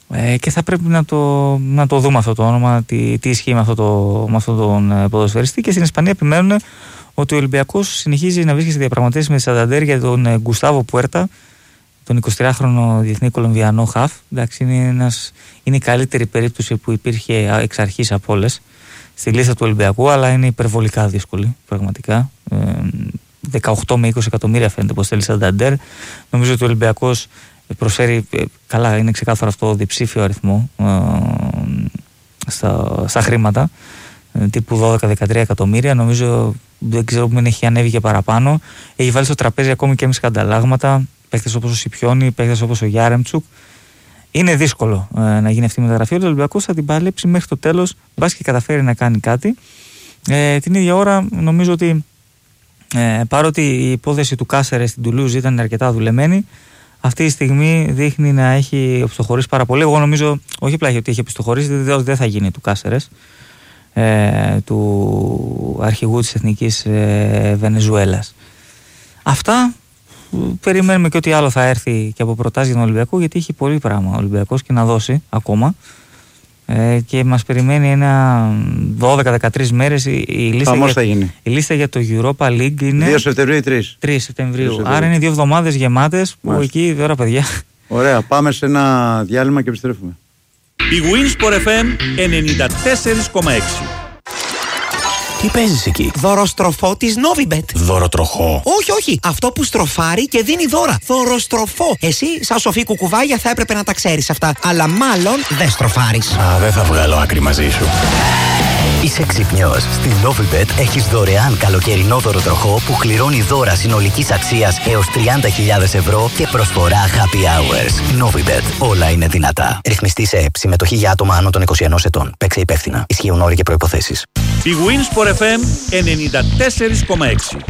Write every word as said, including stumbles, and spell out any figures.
Ε, και θα πρέπει να το, να το δούμε αυτό το όνομα, τι, τι ισχύει με, αυτό το, με αυτόν τον ε, ποδοσφαιριστή. Και στην Ισπανία επιμένουν ότι ο Ολυμπιακός συνεχίζει να βρίσκεται σε διαπραγματεύσεις με τη Σανταντέρ για τον ε, Γκουστάβο Πουέρτα, τον εικοσιτριάχρονο διεθνή Κολομβιανό χαφ. Εντάξει, είναι, ένας, είναι η καλύτερη περίπτωση που υπήρχε εξ αρχής από όλες στη λίστα του Ολυμπιακού, αλλά είναι υπερβολικά δύσκολη πραγματικά. Ε, δεκαοκτώ με είκοσι εκατομμύρια φαίνεται πως θέλει Σανταντέρ. Νομίζω ότι ο Ολυμπιακός προσφέρει, καλά είναι ξεκάθαρο αυτό, διψήφιο αριθμό ε, στα, στα χρήματα, ε, τύπου δώδεκα με δεκατρία εκατομμύρια. Νομίζω, δεν ξέρω που μην έχει ανέβει και παραπάνω. Έχει βάλει στο τραπέζι ακόμη και με σκανταλάγματα, παίκτες όπως ο Σιπιόνι, παίκτες όπως ο Γιάρεμτσουκ. Είναι δύσκολο ε, να γίνει αυτή η μεταγραφή. Ο Ολυμπιακός θα την παλέψει μέχρι το τέλος, μπας και καταφέρει να κάνει κάτι. Ε, την ίδια ώρα νομίζω ότι ε, παρότι η υπόθεση του Κάσερε στην Τουλούζ ήταν αρκετά δουλεμένη, αυτή τη στιγμή δείχνει να έχει οπισθοχωρήσει πάρα πολύ. Εγώ νομίζω, όχι απλά ότι έχει οπισθοχωρήσει, δηλαδή δεν θα γίνει του Κάσερες, ε, του αρχηγού της Εθνικής ε, Βενεζουέλας. Αυτά. Περιμένουμε και ό,τι άλλο θα έρθει και από προτάσεις για τον Ολυμπιακό, γιατί έχει πολύ πράγμα ο Ολυμπιακός και να δώσει ακόμα. Ε, και μας περιμένει ένα δώδεκα με δεκατρείς μέρες η, η, λίστα για, η λίστα για το Europa League είναι δύο Σεπτεμβρίου ή τρεις. τρεις Σεπτεμβρίου. Άρα είναι δύο εβδομάδες γεμάτες που Μάλιστα. Εκεί τώρα παιδιά. Ωραία, πάμε σε ένα διάλειμμα και επιστρέφουμε. Η Winsport εφ εμ ενενήντα τέσσερα κόμμα έξι. Τι παίζεις εκεί? Δωροστροφό της Novibet. Δωροτροχό? Όχι, όχι. Αυτό που στροφάρει και δίνει δώρα. Δωροστροφό. Εσύ, σαν σοφή κουκουβάγια, θα έπρεπε να τα ξέρεις αυτά. Αλλά μάλλον δεν στροφάρεις. Α, δεν θα βγάλω άκρη μαζί σου. Είσαι ξυπνιός. Στην Novibet έχεις δωρεάν καλοκαιρινό δωροτροχό που κληρώνει δώρα συνολικής αξίας έως τριάντα χιλιάδες ευρώ και προσφορά happy hours. Novibet. Όλα είναι δυνατά. Ρυθμιστή σε ΕΠ. Συμμετοχή για άτομα άνω των είκοσι ενός ετών. Παίξε υπεύθυνα. Ισχύουν όροι και προϋποθέσεις. Η Winsport εφ εμ ενενήντα τέσσερα κόμμα έξι.